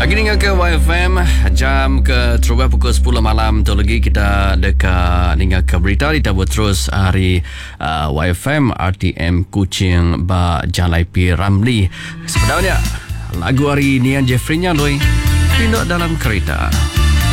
Lagi dengar ke YFM jam ke terubah pukul 10 malam tu lagi kita dekat dengar ke berita kita buat terus hari YFM RTM Kuching ba Jalai Pi Ramli. Sebenarnya lagu hari ni yang Jeffrey nya loi pindah dalam kereta.